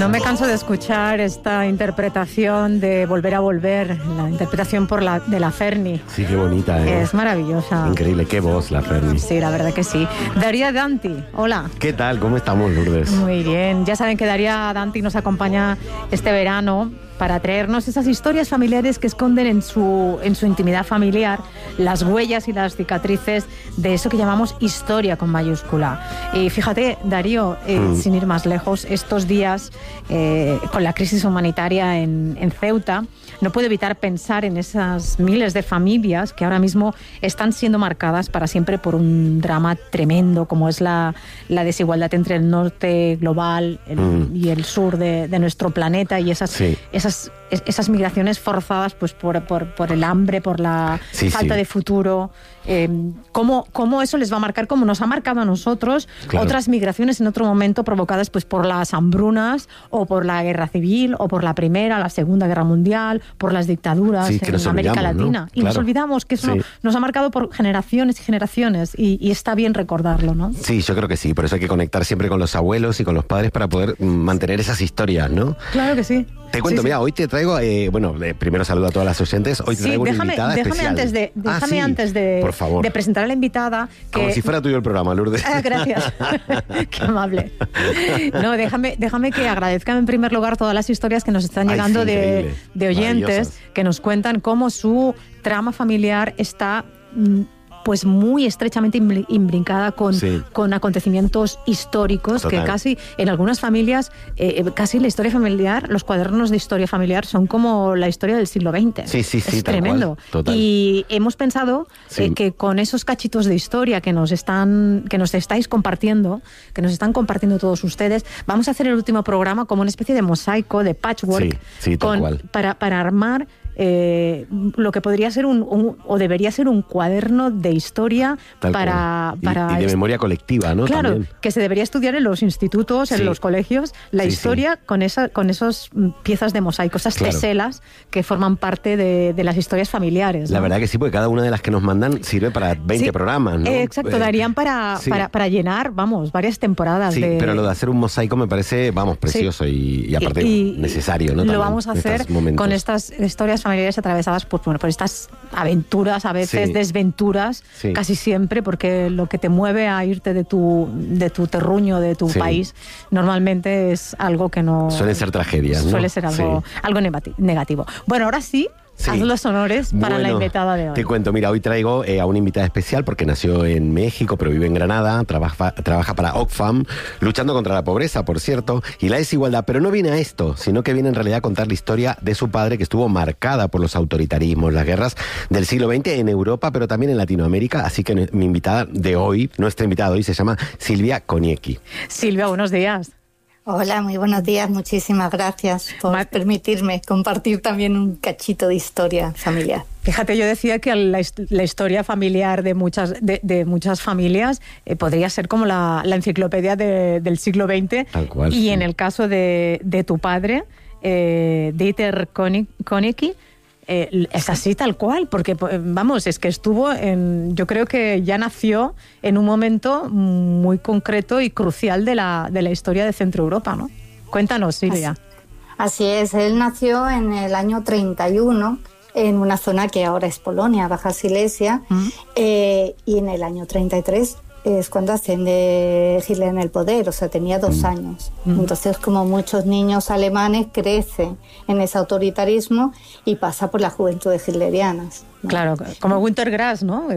No me canso de escuchar esta interpretación de Volver a Volver, la interpretación de la Ferni. Sí, qué bonita, ¿eh? Es maravillosa. Increíble, qué voz la Ferni. Sí, la verdad que sí. Daria Danti, hola. ¿Qué tal? ¿Cómo estamos, Lourdes? Muy bien. Ya saben que Daria Danti nos acompaña este verano para traernos esas historias familiares que esconden en su intimidad familiar las huellas y las cicatrices de eso que llamamos historia con mayúscula. Y fíjate, Darío, sin ir más lejos, estos días con la crisis humanitaria en Ceuta, no puedo evitar pensar en esas miles de familias que ahora mismo están siendo marcadas para siempre por un drama tremendo como es la desigualdad entre el norte global y el sur de nuestro planeta y esas migraciones forzadas pues por el hambre, por la falta de futuro. ¿Cómo eso les va a marcar, como nos ha marcado a nosotros, claro, otras migraciones en otro momento provocadas pues por las hambrunas o por la guerra civil o por la Primera, la Segunda Guerra Mundial, por las dictaduras en América Latina, ¿no? Y claro, nos olvidamos que eso nos ha marcado por generaciones y generaciones y está bien recordarlo, ¿no? Sí, yo creo que sí, por eso hay que conectar siempre con los abuelos y con los padres para poder mantener esas historias, ¿no? Claro que sí. Te cuento, mira, hoy te traigo, primero saludo a todas las oyentes, hoy te traigo una invitada especial. Déjame antes de presentar a la invitada. Como si fuera tuyo el programa, Lourdes. Gracias, qué amable. No, déjame que agradezca en primer lugar todas las historias que nos están llegando de oyentes que nos cuentan cómo su trama familiar está pues muy estrechamente imbrincada con acontecimientos históricos. Total. Que casi en algunas familias, casi la historia familiar, los cuadernos de historia familiar son como la historia del siglo XX. Sí, es tremendo. Y hemos pensado que con esos cachitos de historia que nos estáis compartiendo, que nos están compartiendo todos ustedes, vamos a hacer el último programa como una especie de mosaico, de patchwork, para armar lo que podría ser o debería ser un cuaderno de historia para y de memoria colectiva, ¿no? Claro, también, que se debería estudiar en los institutos, en los colegios, la historia con esos piezas de mosaico, esas teselas que forman parte de las historias familiares, ¿no? La verdad que sí, porque cada una de las que nos mandan sirve para 20 programas, ¿no? Exacto, darían para llenar, varias temporadas. Sí, pero lo de hacer un mosaico me parece, precioso y aparte necesario, ¿no? Lo también, vamos a hacer con estas historias familiares atravesadas por estas aventuras, a veces desventuras, casi siempre, porque lo que te mueve a irte de tu terruño, de tu país, normalmente es algo que no... Suelen ser tragedias, ¿no? Suele ser algo negativo. Bueno, ahora sí, haz los honores para la invitada de hoy. Te cuento, mira, hoy traigo a una invitada especial porque nació en México, pero vive en Granada, trabaja para Oxfam, luchando contra la pobreza, por cierto, y la desigualdad, pero no viene a esto, sino que viene en realidad a contar la historia de su padre, que estuvo marcada por los autoritarismos, las guerras del siglo XX en Europa, pero también en Latinoamérica, así que nuestra invitada de hoy se llama Silvia Koniecki. Silvia, buenos días. Hola, muy buenos días. Muchísimas gracias por permitirme compartir también un cachito de historia familiar. Fíjate, yo decía que la historia familiar de muchas familias podría ser como la enciclopedia del siglo XX. Tal cual. Y en el caso de tu padre, Dieter Koniecki, es así tal cual, porque es que yo creo que ya nació en un momento muy concreto y crucial de la historia de Centro Europa, ¿no? Cuéntanos, Silvia. Así es, él nació en el año 31 en una zona que ahora es Polonia, Baja Silesia, y en el año 33 es cuando asciende Hitler en el poder, o sea, tenía 2 años. Entonces, como muchos niños alemanes, crecen en ese autoritarismo y pasa por la juventud de hitlerianas, ¿no? Claro, como Wintergrass, ¿no?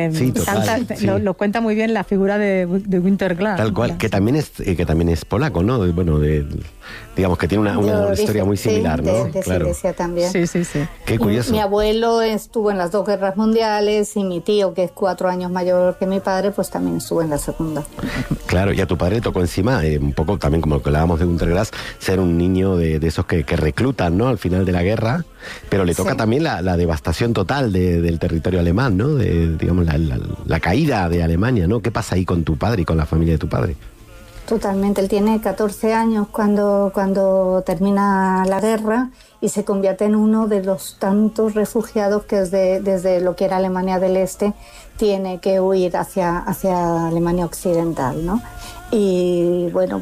Lo cuenta muy bien la figura de Wintergrass. Tal cual, que también es polaco, ¿no? Bueno, digamos que tiene una historia muy similar, ¿no? De Silesia también. Sí. Qué curioso. Mi abuelo estuvo en las 2 guerras mundiales y mi tío, que es 4 años mayor que mi padre, pues también estuvo en la segunda. Claro, y a tu padre le tocó encima, un poco también como lo que hablábamos de Wintergrass, ser un niño de esos que reclutan, ¿no? Al final de la guerra, pero le toca también la devastación total del territorio alemán, ¿no? Digamos, la caída de Alemania, ¿no? ¿Qué pasa ahí con tu padre y con la familia de tu padre? Totalmente, él tiene 14 años cuando termina la guerra y se convierte en uno de los tantos refugiados que desde lo que era Alemania del Este tiene que huir hacia Alemania Occidental, ¿no? Y bueno, pues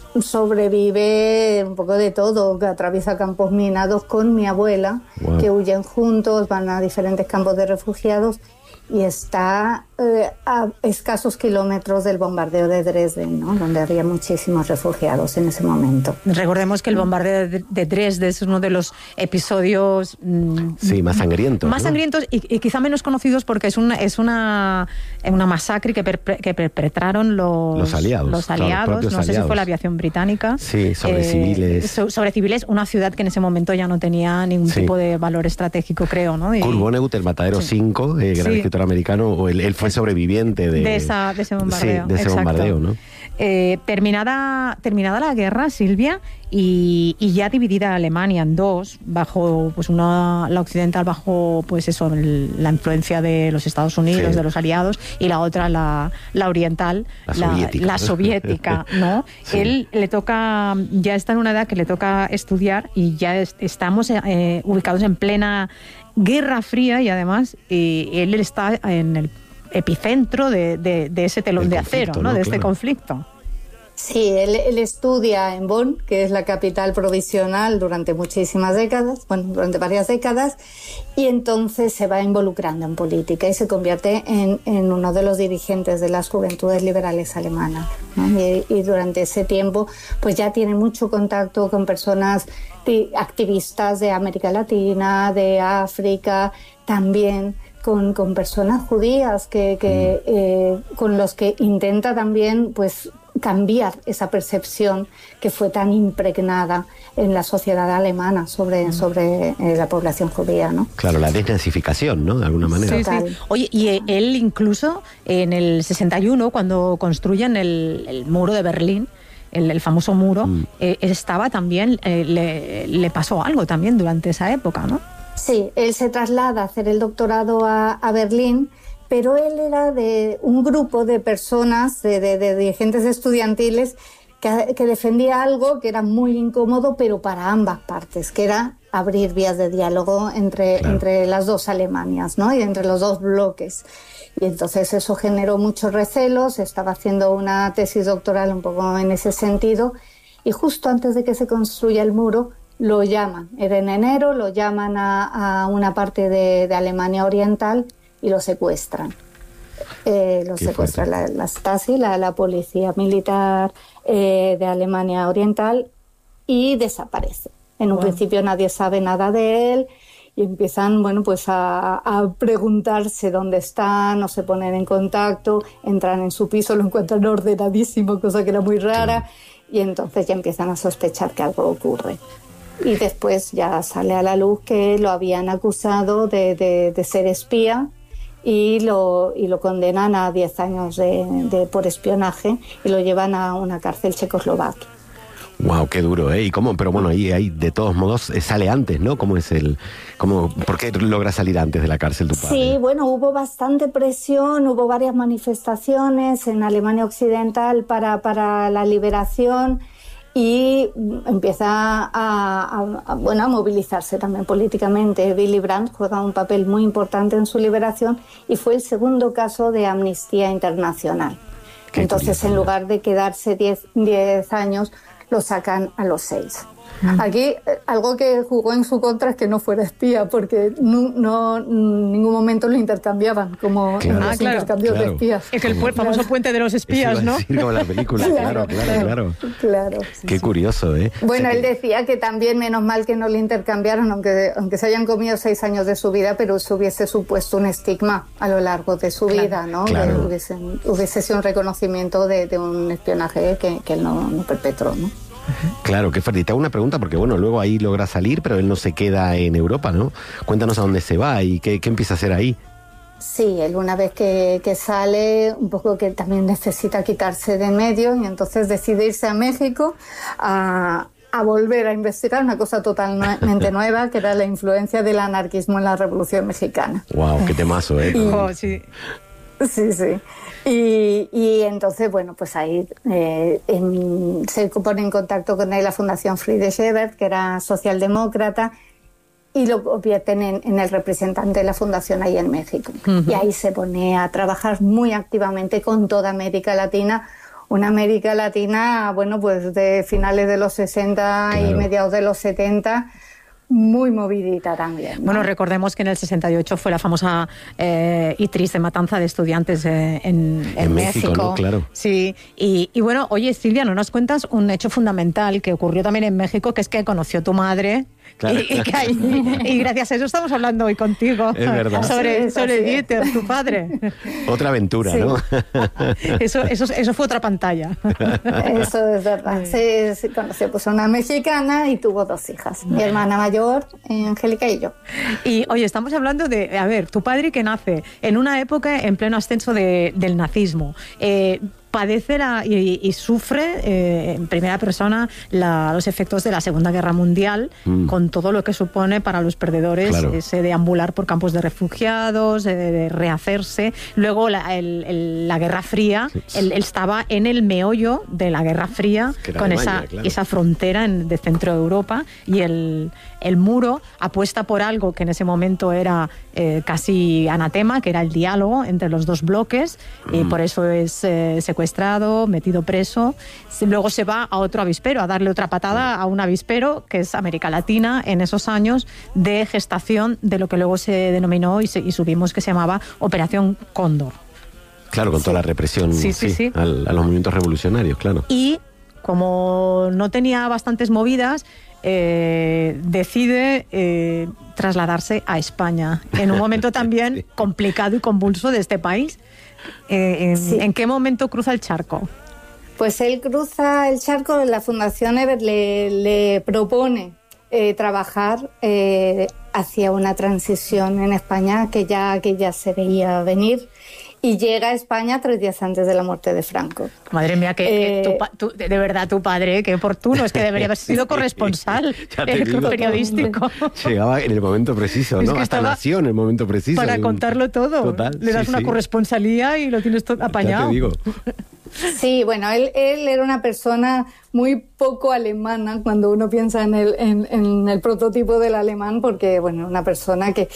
sobrevive un poco de todo, que atraviesa campos minados con mi abuela, que huyen juntos, van a diferentes campos de refugiados y está a escasos kilómetros del bombardeo de Dresden, ¿no? Donde había muchísimos refugiados en ese momento. Recordemos que el bombardeo de Dresden es uno de los episodios más sangrientos. Más sangrientos y quizá menos conocidos porque es una masacre que perpetraron los aliados. No sé si fue la aviación británica. Sí, sobre civiles. Sobre civiles, una ciudad que en ese momento ya no tenía ningún tipo de valor estratégico, creo, ¿no? Kurt Vonnegut, el Matadero 5, gran escritor americano, él fue sobreviviente de ese bombardeo. Sí, de ese bombardeo, ¿no? Terminada la guerra, Silvia, y ya dividida Alemania en dos, bajo pues la occidental bajo pues eso, la influencia de los Estados Unidos, de los aliados, y la otra la oriental, la soviética, ¿no? Sí. Él ya está en una edad que le toca estudiar y ya estamos ubicados en plena Guerra Fría y además él está en el epicentro de ese telón de acero, ¿no? De este conflicto. Sí, él estudia en Bonn, que es la capital provisional durante muchísimas décadas, durante varias décadas, y entonces se va involucrando en política y se convierte en uno de los dirigentes de las Juventudes Liberales Alemanas, ¿no? Y durante ese tiempo pues ya tiene mucho contacto con personas activistas de América Latina, de África, también con personas judías con los que intenta también pues cambiar esa percepción que fue tan impregnada en la sociedad alemana sobre la población judía, ¿no? Claro, la desnazificación, ¿no? De alguna manera. Sí. Oye, y él incluso en el 61, cuando construyen el muro de Berlín, el famoso muro, estaba también, le pasó algo también durante esa época, ¿no? Sí, él se traslada a hacer el doctorado a Berlín, pero él era de un grupo de personas, de dirigentes estudiantiles, que defendía algo que era muy incómodo, pero para ambas partes, que era abrir vías de diálogo entre las dos Alemanias, ¿no? Y entre los dos bloques. Y entonces eso generó muchos recelos, estaba haciendo una tesis doctoral un poco en ese sentido, y justo antes de que se construya el muro, lo llaman, era en enero, lo llaman a una parte de Alemania Oriental y lo secuestran. Lo secuestra la Stasi, la policía militar de Alemania Oriental, y desaparece. En un principio nadie sabe nada de él y empiezan a preguntarse dónde están, o se ponen en contacto, entran en su piso, lo encuentran ordenadísimo, cosa que era muy rara, y entonces ya empiezan a sospechar que algo ocurre. Y después ya sale a la luz que lo habían acusado de ser espía y lo condenan a 10 años por espionaje y lo llevan a una cárcel checoslovaca. Wow, qué duro, ¿eh? Y cómo, pero bueno, ahí de todos modos sale antes, ¿no? ¿Por qué logra salir antes de la cárcel tu padre? Sí, bueno, hubo bastante presión, hubo varias manifestaciones en Alemania Occidental para la liberación, y empieza a movilizarse también políticamente. Willy Brandt juega un papel muy importante en su liberación y fue el segundo caso de Amnistía Internacional. Entonces, en lugar de quedarse 10 años, lo sacan a los 6. Aquí algo que jugó en su contra es que no fuera espía, porque en ningún momento lo intercambiaban como en los intercambios de espías. Es que el famoso puente de los espías, ¿no? Como la película, claro. Qué curioso, ¿eh? Bueno, él decía que también menos mal que no le intercambiaron, aunque se hayan comido 6 años de su vida, pero eso hubiese supuesto un estigma a lo largo de su vida, ¿no? Claro. Hubiese sido un reconocimiento de un espionaje que él no perpetró, ¿no? Claro, qué fuerte. Y te hago una pregunta, porque bueno, luego ahí logra salir, pero él no se queda en Europa, ¿no? Cuéntanos a dónde se va y qué empieza a hacer ahí. Sí, él una vez que sale, un poco que también necesita quitarse de en medio, y entonces decide irse a México a volver a investigar una cosa totalmente nueva, que era la influencia del anarquismo en la Revolución Mexicana. Wow, qué temazo, ¿eh? Sí. Sí. Y entonces, pues ahí se pone en contacto con él la Fundación Friedrich Ebert, que era socialdemócrata, y lo convierten en el representante de la fundación ahí en México. Y ahí se pone a trabajar muy activamente con toda América Latina, una América Latina, bueno, pues de finales de los 60 y mediados de los 70, muy movidita también, ¿no? Bueno, recordemos que en el 68 fue la famosa y triste matanza de estudiantes en México, ¿no? Claro. Sí, y bueno, oye, Silvia, ¿no nos cuentas un hecho fundamental que ocurrió también en México, que es que conoció tu madre? Claro. Y gracias a eso estamos hablando hoy contigo. Es verdad. Sobre Dieter, tu padre. Otra aventura, sí. ¿No? Eso fue otra pantalla. Eso es verdad. Se conoció pues a una mexicana y tuvo 2 hijas. Mi hermana mayor, Angélica, y yo. Y oye, estamos hablando de, a ver, tu padre que nace en una época en pleno ascenso del nazismo. Padece y sufre en primera persona los efectos de la Segunda Guerra Mundial, con todo lo que supone para los perdedores, claro, ese deambular por campos de refugiados, de rehacerse. Luego la Guerra Fría, sí. Él estaba en el meollo de la Guerra Fría, con Alemania, esa frontera de Centro Europa, y el muro apuesta por algo que en ese momento era casi anatema, que era el diálogo entre los dos bloques, y por eso es secuestrado, metido preso. Luego se va a otro avispero, a darle otra patada a un avispero, que es América Latina, en esos años de gestación de lo que luego se denominó y supimos que se llamaba Operación Cóndor. Claro, con toda la represión a los movimientos revolucionarios, claro. Y como no tenía bastantes movidas, decide trasladarse a España, en un momento también complicado y convulso de este país. ¿En qué momento cruza el charco? Pues él cruza el charco, la Fundación Ebert le propone trabajar hacia una transición en España que ya se veía venir. Y llega a España 3 días antes de la muerte de Franco. Madre mía, de verdad tu padre, qué oportuno, es que debería haber sido corresponsal periodístico. Llegaba en el momento preciso, ¿no? Hasta nació en el momento preciso. Para contarlo todo. Total, le das una corresponsalía y lo tienes todo apañado. Ya te digo. Sí, bueno, él era una persona muy poco alemana cuando uno piensa en el prototipo del alemán, porque, bueno, una persona que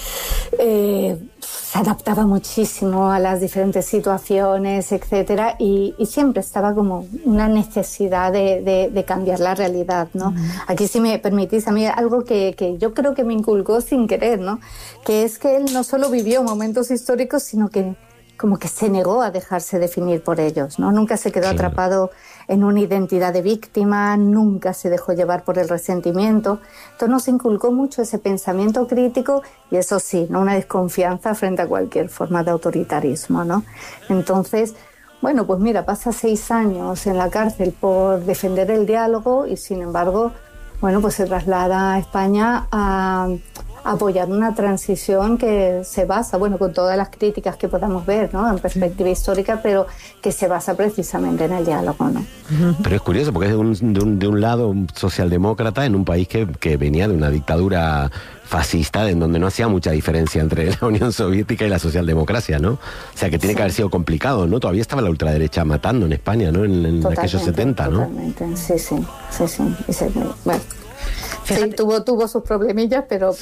se adaptaba muchísimo a las diferentes situaciones, etcétera, y siempre estaba como una necesidad de cambiar la realidad, ¿no? Aquí, si me permitís, a mí algo que yo creo que me inculcó sin querer, ¿no? Que es que él no solo vivió momentos históricos, sino que como que se negó a dejarse definir por ellos, ¿no? Nunca se quedó atrapado en una identidad de víctima, nunca se dejó llevar por el resentimiento. Entonces nos inculcó mucho ese pensamiento crítico y, eso sí, ¿no? Una desconfianza frente a cualquier forma de autoritarismo, ¿no? Entonces, bueno, pues mira, pasa 6 años en la cárcel por defender el diálogo y, sin embargo, bueno, pues se traslada a España a apoyar una transición que se basa, bueno, con todas las críticas que podamos ver, ¿no? En perspectiva histórica, pero que se basa precisamente en el diálogo, ¿no? Pero es curioso, porque es de un lado un socialdemócrata en un país que venía de una dictadura fascista, en donde no hacía mucha diferencia entre la Unión Soviética y la socialdemocracia, ¿no? O sea, que tiene que haber sido complicado, ¿no? Todavía estaba la ultraderecha matando en España, ¿no? En aquellos 70, ¿no? Totalmente, sí. Bueno, sí, tuvo sus problemillas, pero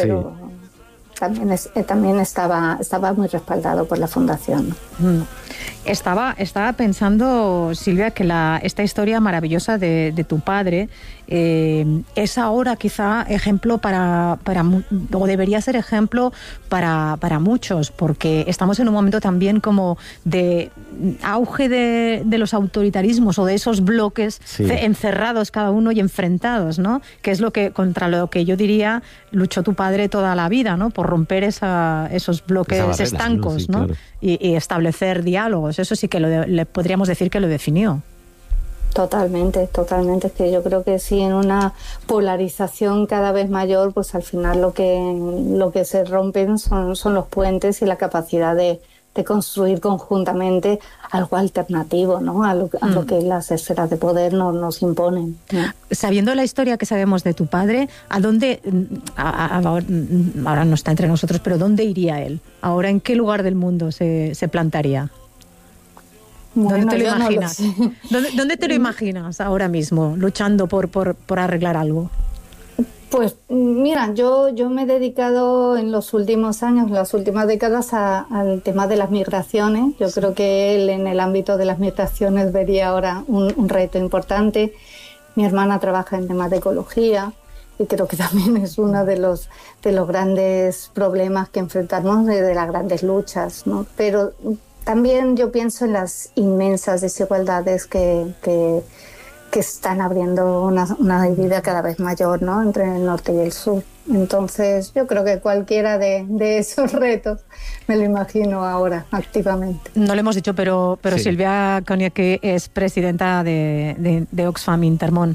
también estaba muy respaldado por la Fundación. Estaba pensando, Silvia, que esta historia maravillosa de tu padre es ahora quizá ejemplo o debería ser ejemplo para muchos, porque estamos en un momento también como de auge de los autoritarismos o de esos bloques encerrados cada uno y enfrentados, ¿no? Que es contra lo que yo diría luchó tu padre toda la vida, ¿no? Por romper esos bloques estancos, ¿no? Claro. Y establecer diálogos. Eso sí que le podríamos decir que lo definió. Totalmente. Es que yo creo que sí, en una polarización cada vez mayor, pues al final lo que se rompen son los puentes y la capacidad de construir conjuntamente algo alternativo, ¿no? a lo que las esferas de poder nos imponen, ¿no? Sabiendo la historia que sabemos de tu padre, ¿a dónde, ahora no está entre nosotros, pero dónde iría él? Ahora, ¿en qué lugar del mundo se plantaría? Bueno, ¿Dónde te lo imaginas? No lo sé. ¿Dónde te lo imaginas ahora mismo, luchando por arreglar algo? Pues mira, yo me he dedicado en los últimos años, en las últimas décadas, al tema de las migraciones. Yo creo que él en el ámbito de las migraciones vería ahora un reto importante. Mi hermana trabaja en temas de ecología y creo que también es uno de los grandes problemas que enfrentamos, de las grandes luchas, ¿no? Pero también yo pienso en las inmensas desigualdades que están abriendo una divida cada vez mayor, ¿no?, entre el norte y el sur. Entonces, yo creo que cualquiera de esos retos me lo imagino ahora activamente. No lo hemos dicho, pero sí. Silvia Coniaque es presidenta de Oxfam Intermón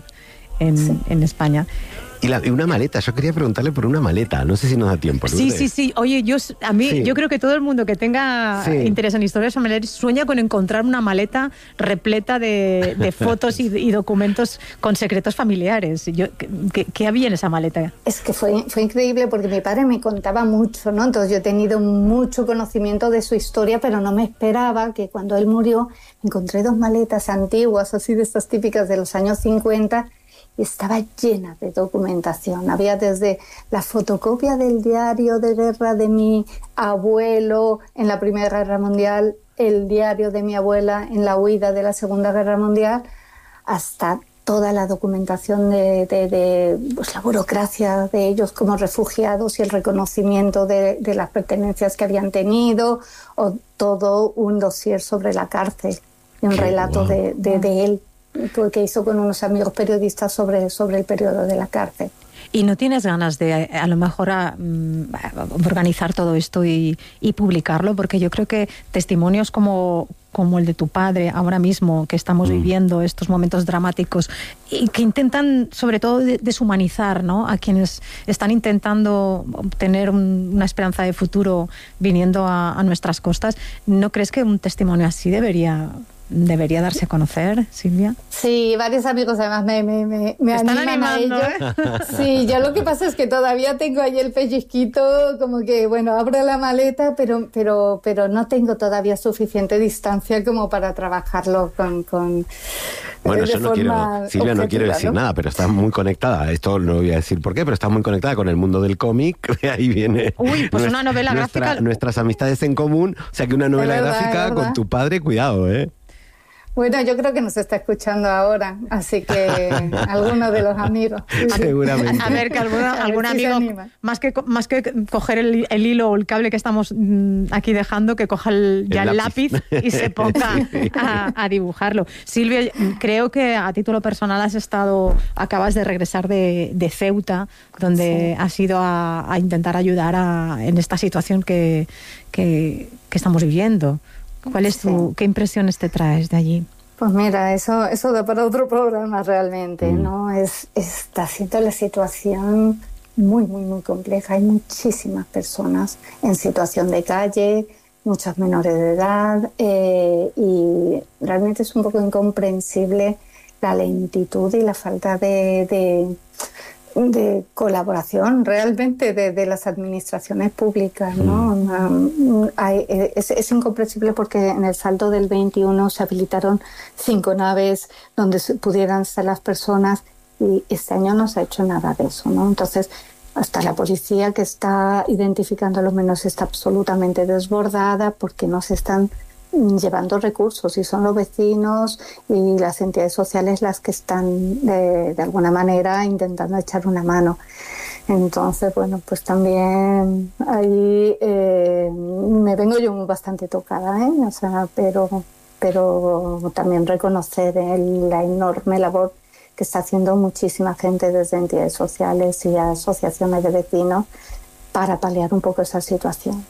en España. Y una maleta, yo quería preguntarle por una maleta, no sé si nos da tiempo. Sí. Oye, yo creo que todo el mundo que tenga interés en historias familiares sueña con encontrar una maleta repleta de fotos y documentos con secretos familiares. ¿Qué había en esa maleta? Es que fue increíble porque mi padre me contaba mucho, ¿no? Entonces yo he tenido mucho conocimiento de su historia, pero no me esperaba que cuando él murió encontré 2 maletas antiguas, así de estas típicas de los años 50, y estaba llena de documentación. Había desde la fotocopia del diario de guerra de mi abuelo en la Primera Guerra Mundial, el diario de mi abuela en la huida de la Segunda Guerra Mundial, hasta toda la documentación de la burocracia de ellos como refugiados y el reconocimiento de las pertenencias que habían tenido, o todo un dossier sobre la cárcel y un relato de él, que hizo con unos amigos periodistas sobre el periodo de la cárcel. ¿Y no tienes ganas de, a lo mejor, organizar todo esto y publicarlo? Porque yo creo que testimonios como el de tu padre ahora mismo, que estamos viviendo estos momentos dramáticos, y que intentan, sobre todo, deshumanizar, ¿no?, a quienes están intentando obtener una esperanza de futuro viniendo a nuestras costas, ¿no crees que un testimonio así debería darse a conocer, Silvia? Sí, varios amigos además me animan a ello. Sí, yo lo que pasa es que todavía tengo ahí el pellizquito, como que, bueno, abro la maleta, pero no tengo todavía suficiente distancia como para trabajarlo con bueno, yo no quiero, Silvia, no quiero decir nada, pero estás muy conectada. Esto no voy a decir por qué, pero estás muy conectada con el mundo del cómic. Ahí viene. Uy, pues una novela gráfica. Nuestras amistades en común. O sea, que una novela gráfica con tu padre, cuidado, ¿eh? Bueno, yo creo que nos está escuchando ahora, así que alguno de los amigos. Seguramente. A ver, que algún amigo, más que coger el hilo o el cable que estamos aquí dejando, que coja el lápiz y se ponga a dibujarlo. Silvia, creo que a título personal acabas de regresar de Ceuta, donde has ido a intentar ayudar en esta situación que estamos viviendo. ¿Qué impresiones te traes de allí? Pues mira, eso da para otro programa realmente, ¿no? Está siendo la situación muy, muy, muy compleja. Hay muchísimas personas en situación de calle, muchos menores de edad, y realmente es un poco incomprensible la lentitud y la falta de colaboración realmente de las administraciones públicas, ¿no? Es incomprensible porque en el saldo del 21 se habilitaron 5 naves donde pudieran estar las personas, y este año no se ha hecho nada de eso, ¿no? Entonces, hasta la policía que está identificando a los menores está absolutamente desbordada porque no se están llevando recursos, y son los vecinos y las entidades sociales las que están de alguna manera intentando echar una mano. Entonces, bueno, pues también ahí me vengo yo bastante tocada, o sea, pero también reconocer la enorme labor que está haciendo muchísima gente desde entidades sociales y asociaciones de vecinos para paliar un poco esa situación.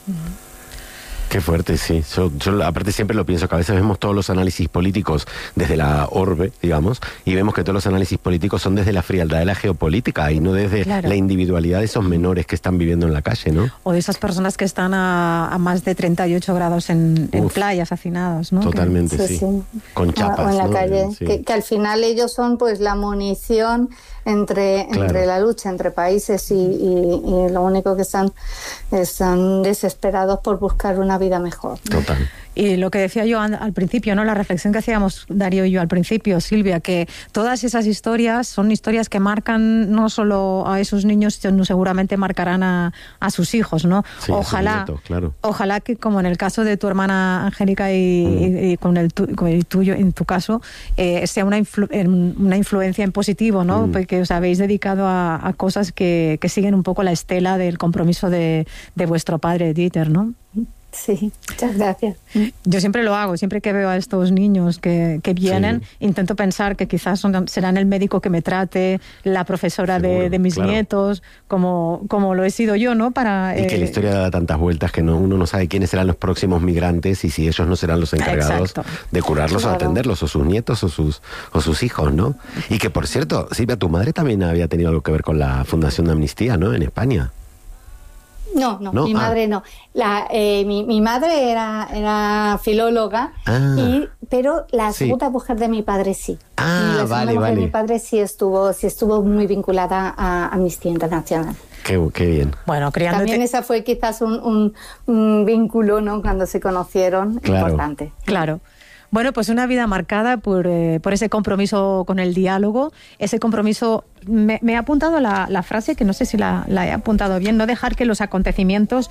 Qué fuerte, sí. Yo aparte siempre lo pienso, que a veces vemos todos los análisis políticos desde la orbe, digamos, y vemos que todos los análisis políticos son desde la frialdad de la geopolítica y no desde la individualidad de esos menores que están viviendo en la calle, ¿no? O de esas personas que están a más de 38 grados en playas hacinados, ¿no? Totalmente, sí. Con chapas, o en la ¿no? calle, Sí. que al final ellos son pues la munición entre la lucha entre países, y lo único que están desesperados por buscar una vida mejor. Total. Y lo que decía yo al principio, ¿no? La reflexión que hacíamos Darío y yo al principio, Silvia, que todas esas historias son historias que marcan no solo a esos niños, sino seguramente marcarán a sus hijos, ¿no? Sí, ojalá, nietos, claro. Ojalá que, como en el caso de tu hermana Angélica y con el tuyo, en tu caso, sea una influencia en positivo, ¿no? Porque os habéis dedicado a cosas que siguen un poco la estela del compromiso de vuestro padre, Dieter, ¿no? Sí, muchas gracias. Yo siempre lo hago, siempre que veo a estos niños que vienen, intento pensar que quizás serán el médico que me trate, la profesora de mis nietos, como lo he sido yo, ¿no? Y que la historia da tantas vueltas que uno no sabe quiénes serán los próximos migrantes y si ellos no serán los encargados de curarlos o atenderlos, o sus nietos o sus hijos, ¿no? Y que, por cierto, Silvia, tu madre también había tenido algo que ver con la Fundación de Amnistía, ¿no? En España. No, mi madre no. Mi madre era filóloga, pero la segunda mujer de mi padre sí. La segunda mujer de mi padre sí estuvo muy vinculada a Amnistía Internacional. Qué bien. Bueno, también esa fue quizás un vínculo, ¿no? Cuando se conocieron, importante. Claro. Bueno, pues una vida marcada por ese compromiso con el diálogo, ese compromiso. Me he apuntado la frase, que no sé si la he apuntado bien, no dejar que los acontecimientos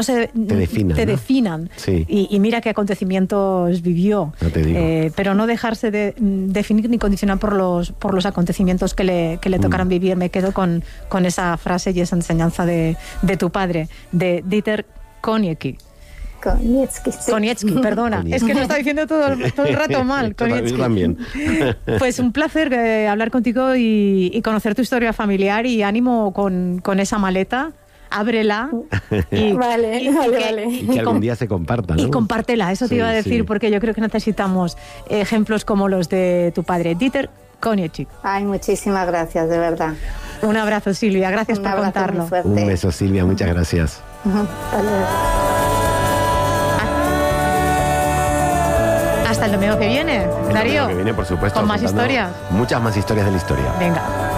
te definan. Sí. Y mira qué acontecimientos vivió. No te digo. Pero no dejarse de definir ni condicionar por los acontecimientos que le tocaran vivir. Me quedo con esa frase y esa enseñanza de tu padre, de Dieter Konieczki. Konieczki, perdona. Konieczki. Es que lo está diciendo todo el rato mal. Yo también. Pues un placer hablar contigo y conocer tu historia familiar, y ánimo con esa maleta. Ábrela y, vale. Y que algún día se comparta, ¿no? Y compártela, eso te iba a decir, porque yo creo que necesitamos ejemplos como los de tu padre, Dieter Konieczki. Ay, muchísimas gracias, de verdad. Un abrazo, Silvia, gracias por contarlo. Un beso, Silvia, muchas gracias. Hasta el domingo que viene, Darío. El domingo que viene, por supuesto. Con más historias. Muchas más historias de la historia. Venga.